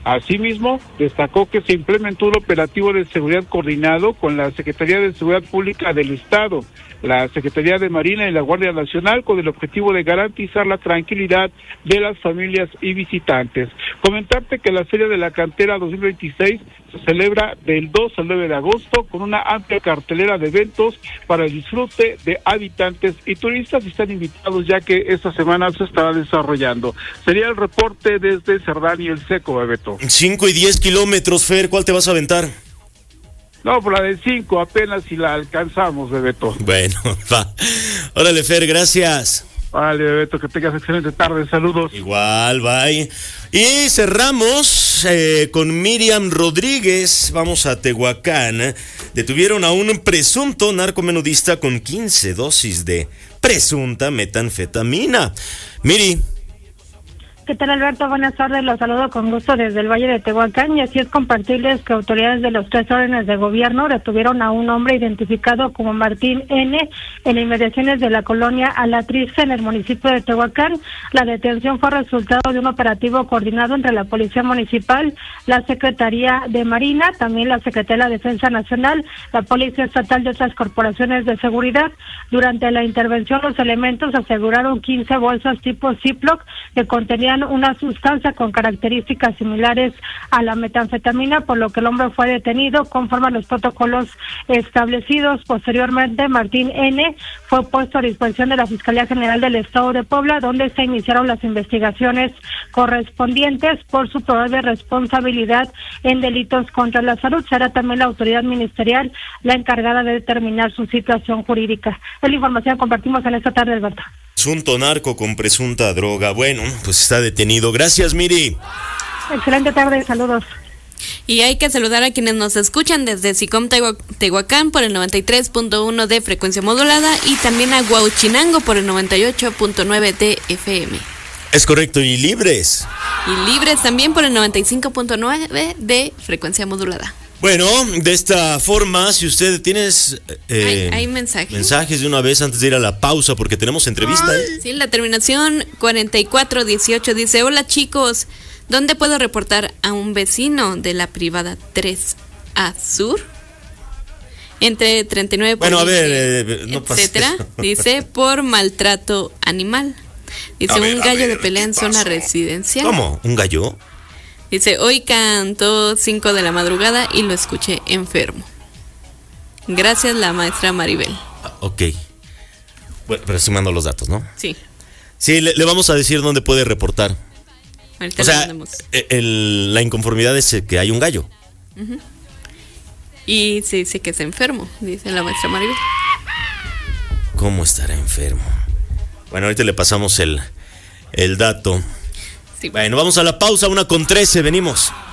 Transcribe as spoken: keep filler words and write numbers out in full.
Asimismo, destacó que se implementó un operativo de seguridad coordinado con la Secretaría de Seguridad Pública del Estado, la Secretaría de Marina y la Guardia Nacional, con el objetivo de garantizar la tranquilidad de las familias y visitantes. Comentarte que la Feria de la Cantera dos mil veintiséis se celebra del dos al nueve de agosto con una amplia cartelera de eventos para el disfrute de habitantes y turistas, y están invitados ya que esta semana se estará desarrollando. Sería el reporte desde Cerdán y El Seco, Bebeto. Cinco y diez kilómetros, Fer, ¿cuál te vas a aventar? No, por la de cinco apenas si la alcanzamos, Bebeto. Bueno, va. Órale, Fer, gracias. Vale, Bebeto, que tengas excelente tarde, saludos. Igual, bye. Y cerramos eh, con Miriam Rodríguez. Vamos a Tehuacán. Detuvieron a un presunto narcomenudista con quince dosis de presunta metanfetamina. Miri. ¿Qué tal, Alberto? Buenas tardes, los saludo con gusto desde el Valle de Tehuacán, y así es compartirles que autoridades de los tres órdenes de gobierno detuvieron a un hombre identificado como Martín N. en inmediaciones de la colonia Alatrice en el municipio de Tehuacán. La detención fue resultado de un operativo coordinado entre la Policía Municipal, la Secretaría de Marina, también la Secretaría de la Defensa Nacional, la Policía Estatal y otras corporaciones de seguridad. Durante la intervención, los elementos aseguraron quince bolsas tipo Ziploc que contenían una sustancia con características similares a la metanfetamina, por lo que el hombre fue detenido conforme a los protocolos establecidos. Posteriormente, Martín N. fue puesto a disposición de la Fiscalía General del Estado de Puebla, donde se iniciaron las investigaciones correspondientes por su probable responsabilidad en delitos contra la salud. Será también la autoridad ministerial la encargada de determinar su situación jurídica. Es la información que compartimos en esta tarde, Alberto. Presunto narco con presunta droga. Bueno, pues está detenido. Gracias, Miri. Excelente tarde, saludos. Y hay que saludar a quienes nos escuchan desde Sicom Tehuacán por el noventa y tres punto uno de frecuencia modulada y también a Huauchinango por el noventa y ocho punto nueve de F M. Es correcto, y libres. Y libres también por el noventa y cinco punto nueve de frecuencia modulada. Bueno, de esta forma, si usted tienes eh, hay, hay mensajes. mensajes de una vez antes de ir a la pausa, porque tenemos entrevista. ¿eh? Sí, la terminación cuarenta y cuatro dieciocho dice: hola chicos, ¿dónde puedo reportar a un vecino de la privada tres A Sur? Entre treinta y nueve Bueno, a ver, eh, no etcétera, dice por maltrato animal. Dice a un ver, gallo ver, de pelea en zona residencial. ¿Cómo? ¿Un gallo? Dice, hoy cantó cinco de la madrugada y lo escuché enfermo. Gracias, la maestra Maribel. Ah, ok. Bueno, pero sí mando los datos, ¿no? Sí. Sí, le, le vamos a decir dónde puede reportar. Ahorita o sea, el, la inconformidad es que hay un gallo. Uh-huh. Y se dice que es enfermo, dice la maestra Maribel. ¿Cómo estará enfermo? Bueno, ahorita le pasamos el, el dato. Sí. Bueno, vamos a la pausa, una con trece, venimos.